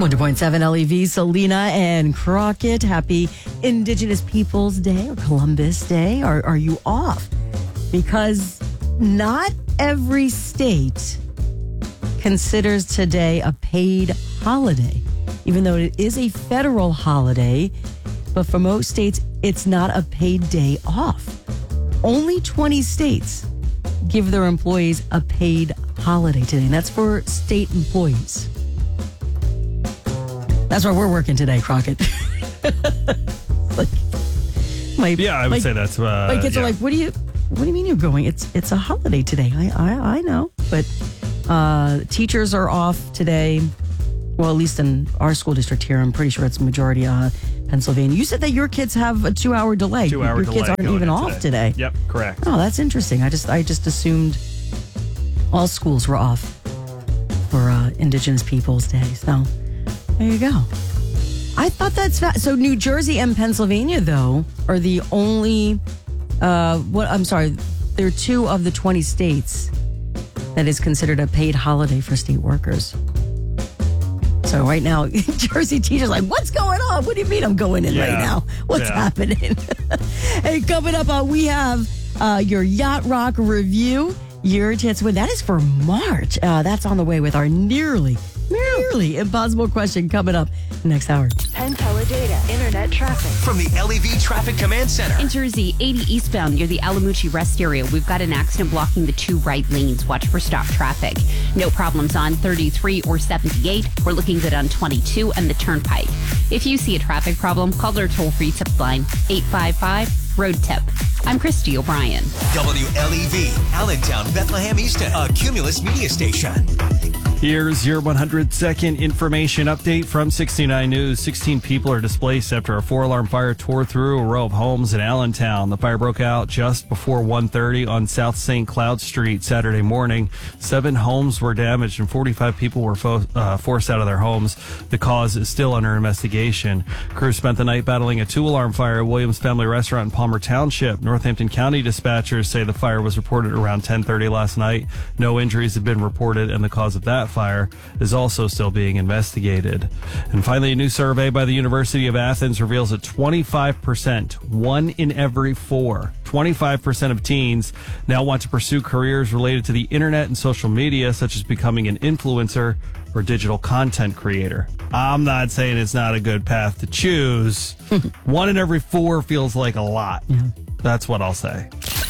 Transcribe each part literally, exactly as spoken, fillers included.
one hundred point seven L E V, Selena and Crockett. Happy Indigenous Peoples Day or Columbus Day. Are, are you off? Because not every state considers today a paid holiday, even though it is a federal holiday. But for most states, it's not a paid day off. Only twenty states give their employees a paid holiday today, and that's for state employees. That's why we're working today, Crockett. like, my, yeah, I would like, say that's. Uh, my kids yeah. are like, "What do you? What do you mean you're going? It's it's a holiday today." I I, I know, but uh, teachers are off today. Well, at least in our school district here, I'm pretty sure it's majority uh, Pennsylvania. You said that your kids have a two-hour delay. Two-hour your delay. kids aren't even off today. Yep, correct. Oh, that's interesting. I just I just assumed all schools were off for uh, Indigenous Peoples Day. So there you go. I thought that's fa- so. New Jersey and Pennsylvania, though, are the only. Uh, what I'm sorry, they're two of the twenty states that is considered a paid holiday for state workers. So right now, Jersey teachers are like, what's going on? What do you mean I'm going in yeah. right now? What's yeah. happening? Hey, coming up, uh, we have uh, your Yacht Rock review. Your chance to win. That is for March. Uh, that's on the way with our nearly, nearly impossible question coming up next hour. Penn Teller Data, Internet traffic. From the L E V Traffic Command Center. In Jersey, eighty eastbound near the Alamucci Rest Area. We've got an accident blocking the two right lanes. Watch for stop traffic. No problems on thirty-three or seventy-eight. We're looking good on twenty-two and the Turnpike. If you see a traffic problem, call their toll-free tip line, eight five five, road tip. I'm Christy O'Brien. W L E V, Allentown, Bethlehem Easton, a Cumulus media station. Here's your one hundred second information update from sixty-nine News. sixteen people are displaced after a four-alarm fire tore through a row of homes in Allentown. The fire broke out just before one thirty on South Saint Cloud Street Saturday morning. Seven homes were damaged and forty-five people were fo- uh, forced out of their homes. The cause is still under investigation. Crews spent the night battling a two-alarm fire at Williams Family Restaurant in Palmer Township. Northampton County dispatchers say the fire was reported around ten thirty last night. No injuries have been reported, and the cause of that fire is also still being investigated. And finally, a new survey by the University of Athens reveals that twenty-five percent, one in every four, twenty-five percent of teens now want to pursue careers related to the internet and social media, such as becoming an influencer or digital content creator. I'm not saying it's not a good path to choose. One in every four feels like a lot. Yeah. That's what I'll say.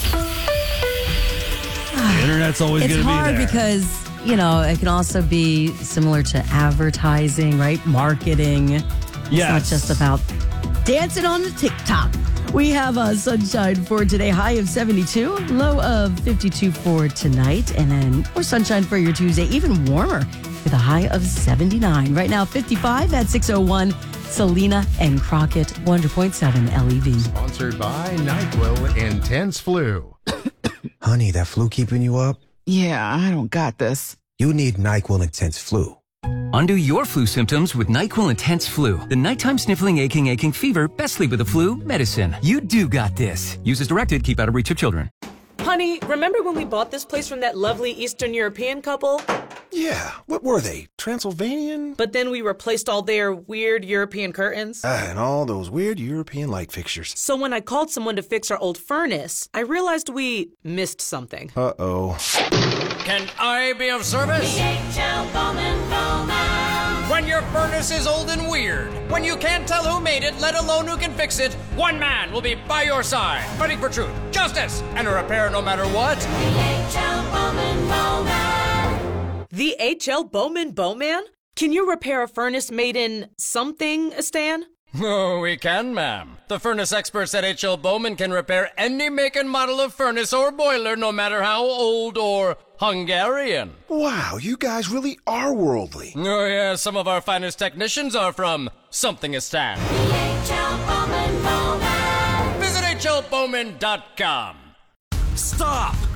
The internet's always going to be there. It's hard because, you know, it can also be similar to advertising, right? Marketing. It's yes. not just about dancing on the TikTok. We have uh, sunshine for today, high of seventy-two, low of fifty-two for tonight, and then more sunshine for your Tuesday, even warmer with a high of seventy-nine. Right now, fifty-five at six oh one. Selena and Crockett, one hundred point seven L E V. Sponsored by NyQuil Intense Flu. Honey, that flu keeping you up? Yeah, I don't got this. You need NyQuil Intense Flu. Undo your flu symptoms with NyQuil Intense Flu. The nighttime sniffling, aching, aching fever. Best sleep with a flu medicine. You do got this. Use as directed. Keep out of reach of children. Honey, remember when we bought this place from that lovely Eastern European couple? Yeah, what were they? Transylvanian? But then we replaced all their weird European curtains. Ah, and all those weird European light fixtures. So when I called someone to fix our old furnace, I realized we missed something. Uh-oh. Can I be of service? The H L Bowman Bowman. When your furnace is old and weird, when you can't tell who made it, let alone who can fix it, one man will be by your side, fighting for truth, justice, and a repair no matter what. The H L Bowman Bowman. The H L Bowman Bowman? Can you repair a furnace made in something, Stan? Oh, we can, ma'am. The furnace experts at H L Bowman can repair any make and model of furnace or boiler, no matter how old or Hungarian. Wow, you guys really are worldly. Oh, yeah, some of our finest technicians are from Somethingistan. The H L Bowman Bowman. Visit H L Bowman dot com. Stop!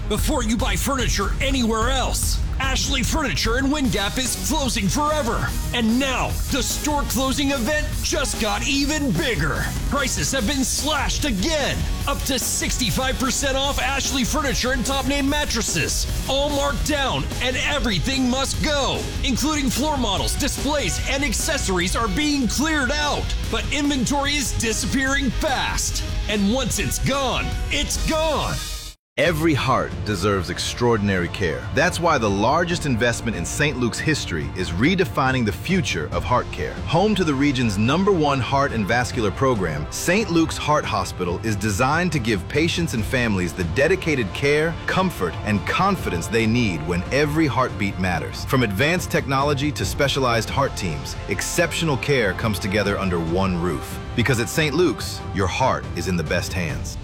before you buy furniture anywhere else. Ashley Furniture in Wind Gap is closing forever. And now, the store closing event just got even bigger. Prices have been slashed again. Up to sixty-five percent off Ashley Furniture and top name mattresses. All marked down, and everything must go. Including floor models, displays, and accessories are being cleared out. But inventory is disappearing fast. And once it's gone, it's gone. Every heart deserves extraordinary care. That's why the largest investment in Saint Luke's history is redefining the future of heart care. Home to the region's number one heart and vascular program, Saint Luke's Heart Hospital is designed to give patients and families the dedicated care, comfort, and confidence they need when every heartbeat matters. From advanced technology to specialized heart teams, exceptional care comes together under one roof. Because at Saint Luke's, your heart is in the best hands.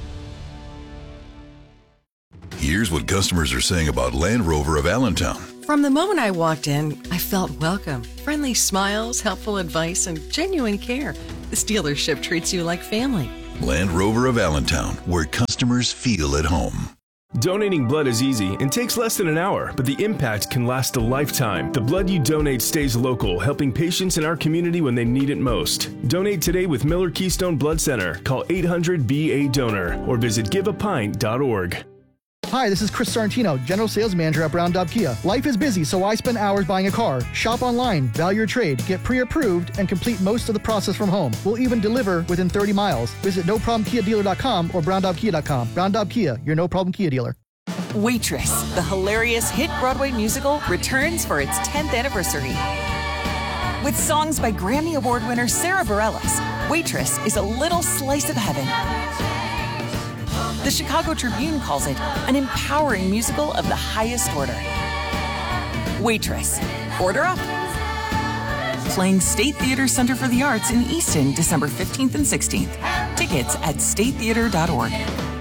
Here's what customers are saying about Land Rover of Allentown. From the moment I walked in, I felt welcome. Friendly smiles, helpful advice, and genuine care. This dealership treats you like family. Land Rover of Allentown, where customers feel at home. Donating blood is easy and takes less than an hour, but the impact can last a lifetime. The blood you donate stays local, helping patients in our community when they need it most. Donate today with Miller Keystone Blood Center. Call eight hundred B A donor or visit give a pint dot org. Hi, this is Chris Sorrentino, General Sales Manager at Brown Daub Kia. Life is busy, so I spend hours buying a car. Shop online, value your trade, get pre-approved, and complete most of the process from home. We'll even deliver within thirty miles. Visit no problem kia dealer dot com or brown daub kia dot com. Brown Daub Kia, your no-problem Kia dealer. Waitress, the hilarious hit Broadway musical, returns for its tenth anniversary. With songs by Grammy Award winner Sarah Bareilles, Waitress is a little slice of heaven. The Chicago Tribune calls it an empowering musical of the highest order. Waitress. Order up. Playing State Theater Center for the Arts in Easton, December fifteenth and sixteenth. Tickets at state theater dot org.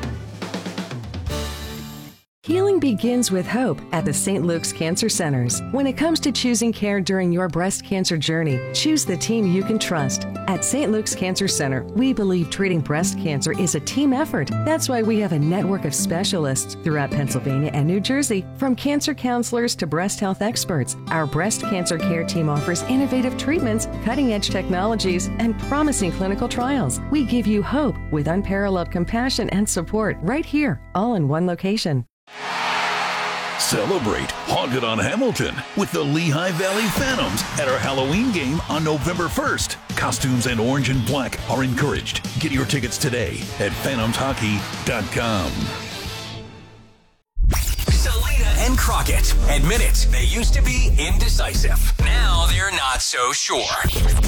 Healing begins with hope at the Saint Luke's Cancer Centers. When it comes to choosing care during your breast cancer journey, choose the team you can trust. At Saint Luke's Cancer Center, we believe treating breast cancer is a team effort. That's why we have a network of specialists throughout Pennsylvania and New Jersey, from cancer counselors to breast health experts. Our breast cancer care team offers innovative treatments, cutting-edge technologies, and promising clinical trials. We give you hope with unparalleled compassion and support right here, all in one location. Celebrate Haunted on Hamilton with the Lehigh Valley Phantoms at our Halloween game on November first. Costumes and orange and black are encouraged. Get your tickets today at phantoms hockey dot com. Selena and Crockett admit it. They used to be indecisive. Now they're not so sure.